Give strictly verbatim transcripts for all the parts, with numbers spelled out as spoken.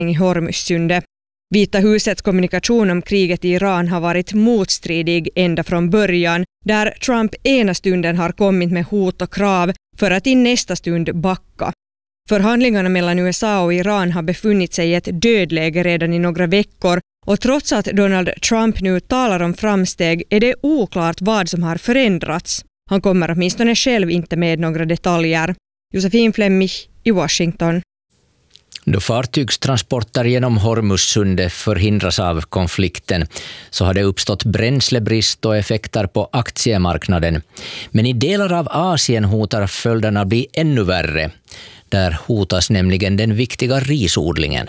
i Hormuzsundet. Vita husets kommunikation om kriget i Iran har varit motstridig ända från början, där Trump ena stunden har kommit med hot och krav för att i nästa stund backa. Förhandlingarna mellan U S A och Iran har befunnit sig i ett dödläge redan i några veckor, och trots att Donald Trump nu talar om framsteg är det oklart vad som har förändrats. Han kommer åtminstone själv inte med några detaljer. Josefin Flemmich i Washington. Då fartygstransporter genom Hormuzsundet förhindras av konflikten så har det uppstått bränslebrist och effekter på aktiemarknaden. Men i delar av Asien hotar följderna bli ännu värre. Där hotas nämligen den viktiga risodlingen.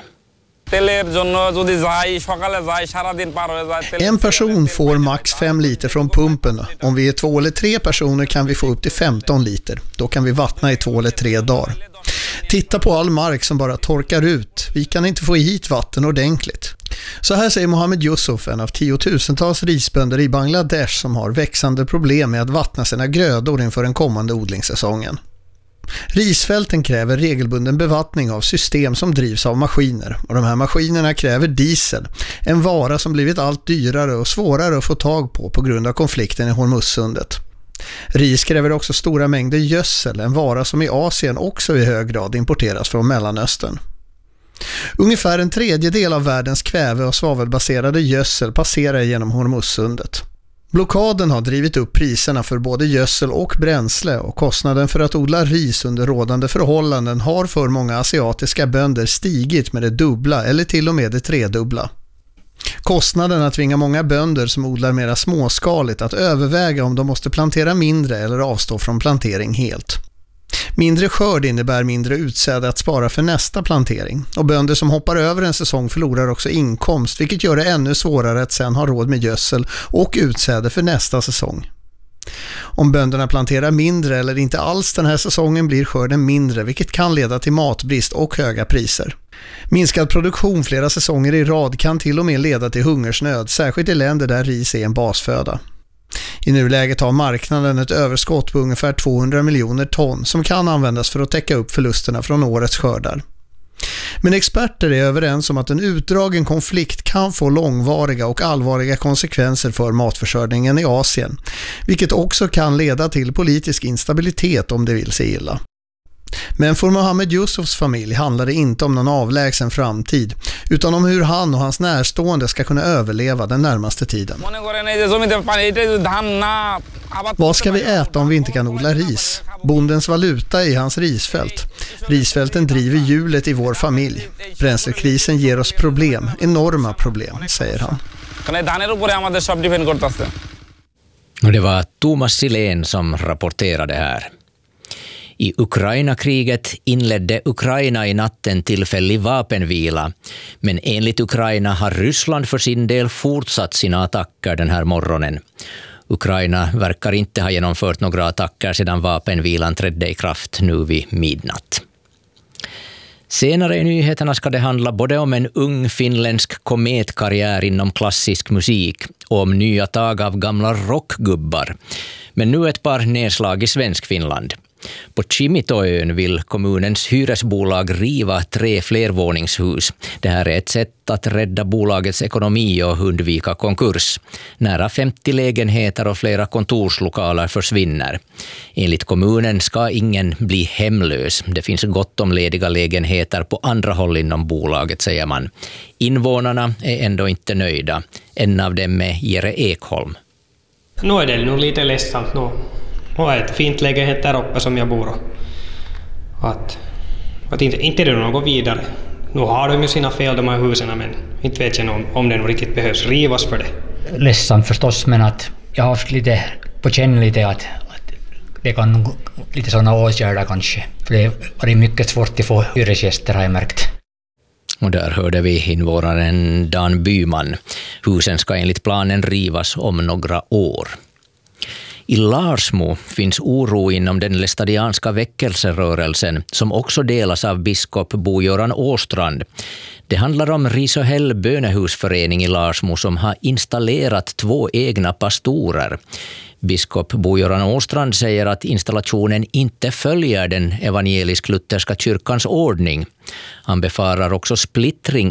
En person får max fem liter från pumpen. Om vi är två eller tre personer kan vi få upp till femton liter. Då kan vi vattna i två eller tre dagar. Titta på all mark som bara torkar ut. Vi kan inte få hit vatten ordentligt. Så här säger Mohammed Yusuf, en av tiotusentals risbönder i Bangladesh som har växande problem med att vattna sina grödor inför den kommande odlingssäsongen. Risfälten kräver regelbunden bevattning av system som drivs av maskiner, och de här maskinerna kräver diesel, en vara som blivit allt dyrare och svårare att få tag på på grund av konflikten i Hormuzsundet. Ris kräver också stora mängder gödsel, en vara som i Asien också i hög grad importeras från Mellanöstern. Ungefär en tredjedel av världens kväve- och svavelbaserade gödsel passerar genom Hormuzsundet. Blockaden har drivit upp priserna för både gödsel och bränsle, och kostnaden för att odla ris under rådande förhållanden har för många asiatiska bönder stigit med det dubbla eller till och med det tredubbla. Kostnaden att tvinga många bönder som odlar mera småskaligt att överväga om de måste plantera mindre eller avstå från plantering helt. Mindre skörd innebär mindre utsäde att spara för nästa plantering, och bönder som hoppar över en säsong förlorar också inkomst, vilket gör det ännu svårare att sen ha råd med gödsel och utsäde för nästa säsong. Om bönderna planterar mindre eller inte alls den här säsongen blir skörden mindre, vilket kan leda till matbrist och höga priser. Minskad produktion flera säsonger i rad kan till och med leda till hungersnöd, särskilt i länder där ris är en basföda. I nuläget har marknaden ett överskott på ungefär tvåhundra miljoner ton som kan användas för att täcka upp förlusterna från årets skördar. Men experter är överens om att en utdragen konflikt kan få långvariga och allvarliga konsekvenser för matförsörjningen i Asien, vilket också kan leda till politisk instabilitet om det vill sig illa. Men för Mohammed Yusufs familj handlar det inte om någon avlägsen framtid, utan om hur han och hans närstående ska kunna överleva den närmaste tiden. Vad ska vi äta om vi inte kan odla ris? Bondens valuta är hans risfält. Risfälten driver hjulet i vår familj. Bränslekrisen ger oss problem, enorma problem, säger han. Och det var Thomas Silén som rapporterade här. I Ukraina-kriget inledde Ukraina i natten tillfällig vapenvila, men enligt Ukraina har Ryssland för sin del fortsatt sina attacker den här morgonen. Ukraina verkar inte ha genomfört några attacker sedan vapenvilan trädde i kraft nu vid midnatt. Senare i nyheterna ska det handla både om en ung finländsk kometkarriär inom klassisk musik och om nya tag av gamla rockgubbar. Men nu ett par nedslag i svensk Finland. På Kimitoön vill kommunens hyresbolag riva tre flervåningshus. Det här är ett sätt att rädda bolagets ekonomi och undvika konkurs. Nära femtio lägenheter och flera kontorslokaler försvinner. Enligt kommunen ska ingen bli hemlös. Det finns gott om lediga lägenheter på andra håll inom bolaget, säger man. Invånarna är ändå inte nöjda. En av dem är Jere Ekholm. Nu är det nog lite ledsamt nu. Och ett fint lägenhet där uppe som jag bor. Att, att inte, inte det något vidare. Nu har de ju sina fel de här husen, men inte vet jag om, om det nog riktigt behövs rivas för det. Ledsamt förstås, men att jag har haft lite på känn lite att, att det kan lite sådana åtgärder kanske. För det var mycket svårt att få hyresgäster, har jag märkt. Och där hörde vi invånaren Dan Byman. Husen ska enligt planen rivas om några år. I Larsmo finns oro inom den lästadianska väckelserörelsen som också delas av biskop Bo-Göran Åstrand. Det handlar om Risöhäll bönehusförening i Larsmo som har installerat två egna pastorer. Biskop Bo-Göran Åstrand säger att installationen inte följer den evangelisk-lutherska kyrkans ordning. Han befarar också splittring